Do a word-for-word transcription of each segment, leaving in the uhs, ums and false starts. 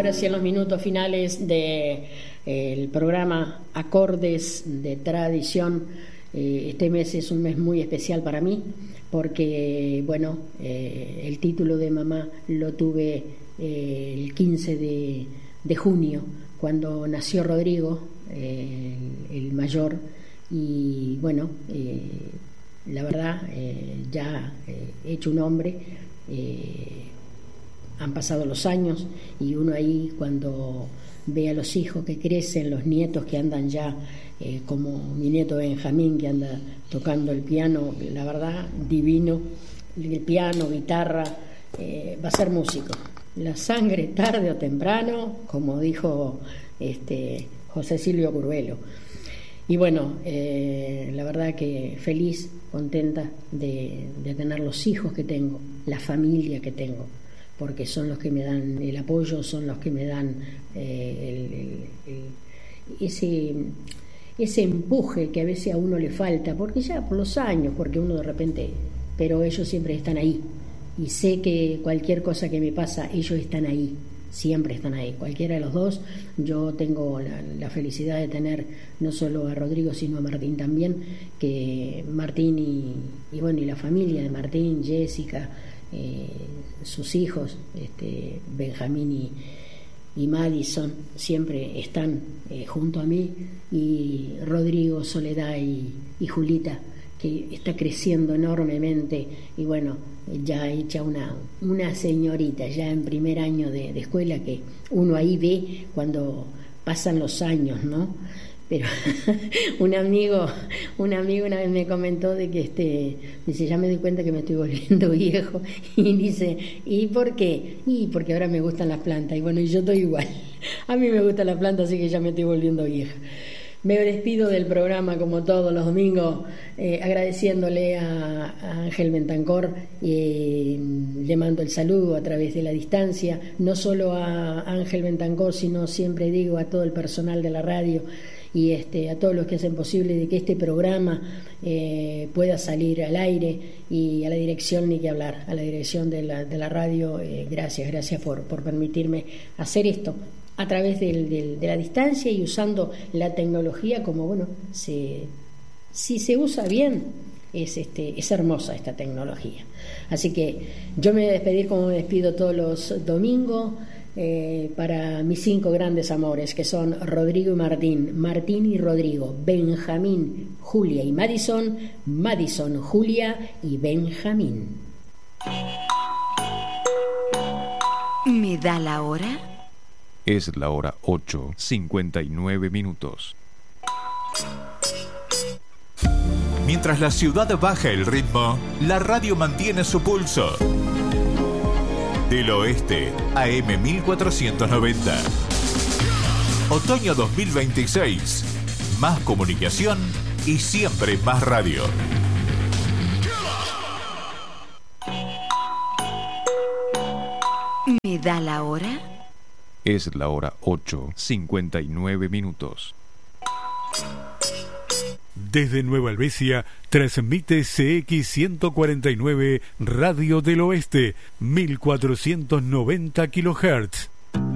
ahora sí en los minutos finales del eh, programa Acordes de Tradición. Eh, este mes es un mes muy especial para mí porque, bueno, eh, el título de mamá lo tuve eh, el quince de, de junio, cuando nació Rodrigo, eh, el, el mayor, y bueno, eh, la verdad, eh, ya eh, hecho un hombre, eh, han pasado los años y uno ahí cuando ve a los hijos que crecen, los nietos que andan ya, eh, como mi nieto Benjamín que anda tocando el piano, la verdad, divino, el piano, guitarra, eh, va a ser músico. La sangre tarde o temprano, como dijo este, José Silvio Curvelo. Y bueno, eh, la verdad que feliz, contenta de, de tener los hijos que tengo, la familia que tengo, porque son los que me dan el apoyo, son los que me dan eh, el, el, el, ese, ese empuje que a veces a uno le falta, porque ya por los años, porque uno de repente, pero ellos siempre están ahí, y sé que cualquier cosa que me pasa, ellos están ahí, siempre están ahí, cualquiera de los dos. Yo tengo la, la felicidad de tener no solo a Rodrigo sino a Martín también, que Martín y, y bueno, y la familia de Martín, Jessica, eh, sus hijos, este, Benjamín y, y Madison, siempre están eh, junto a mí, y Rodrigo, Soledad y, y Julita, que está creciendo enormemente, y bueno, ya hecha una, una señorita, ya en primer año de, de escuela, que uno ahí ve cuando pasan los años, ¿no? Pero un amigo, un amigo una vez me comentó de que este, dice, ya me doy cuenta que me estoy volviendo viejo, y dice, ¿y por qué? Y porque ahora me gustan las plantas, y bueno, y yo estoy igual, a mí me gustan las plantas, así que ya me estoy volviendo vieja. Me despido del programa como todos los domingos, eh, agradeciéndole a, a Ángel Bentancor, eh, le mando el saludo a través de la distancia, no solo a Ángel Bentancor, sino siempre digo a todo el personal de la radio y este, a todos los que hacen posible de que este programa eh, pueda salir al aire, y a la dirección ni que hablar, a la dirección de la, de la radio, eh, gracias, gracias por, por permitirme hacer esto a través del, del, de la distancia y usando la tecnología como, bueno, se, si se usa bien, es, este, es hermosa esta tecnología. Así que yo me voy a despedir como me despido todos los domingos, eh, para mis cinco grandes amores, que son Rodrigo y Martín, Martín y Rodrigo, Benjamín, Julia y Madison, Madison, Julia y Benjamín. ¿Me da la hora? Es la hora ocho, cincuenta y nueve minutos. Mientras la ciudad baja el ritmo, la radio mantiene su pulso. Del Oeste, A M mil cuatrocientos noventa. Otoño dos mil veintiséis. Más comunicación y siempre más radio. ¿Me da la hora? Es la hora ocho, cincuenta y nueve minutos. Desde Nueva Helvecia transmite C X ciento cuarenta y nueve Radio del Oeste, mil cuatrocientos noventa kilohertz.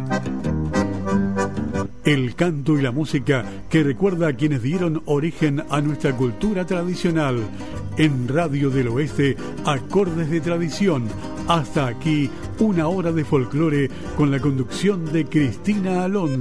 El canto y la música que recuerda a quienes dieron origen a nuestra cultura tradicional. En Radio del Oeste, Acordes de Tradición. Hasta aquí, una hora de folclore con la conducción de Cristina Alonso.